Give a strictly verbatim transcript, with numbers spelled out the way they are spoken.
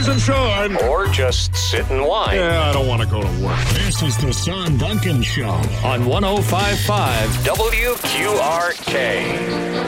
rise and shine. Or just sit and whine. Yeah, I don't want to go to work. This is the Son Duncan Show On one oh five point five W Q R K.